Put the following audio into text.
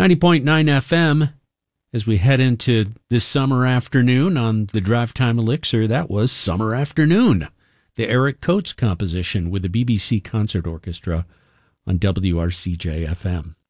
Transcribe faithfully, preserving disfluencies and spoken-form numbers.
ninety point nine F M as we head into this summer afternoon on the Drive Time Elixir. That was Summer Afternoon, the Eric Coates composition with the B B C Concert Orchestra on W R C J F M.